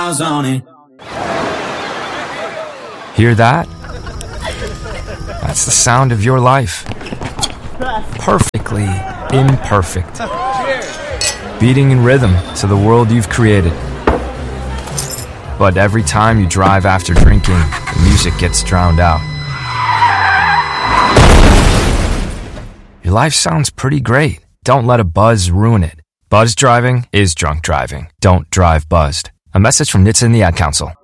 on it. Hear that? That's the sound of your life. Perfectly imperfect. Beating in rhythm to the world you've created. But every time you drive after drinking, the music gets drowned out. Your life sounds pretty great. Don't let a buzz ruin it. Buzz driving is drunk driving. Don't drive buzzed. A message from NHTSA and the Ad Council.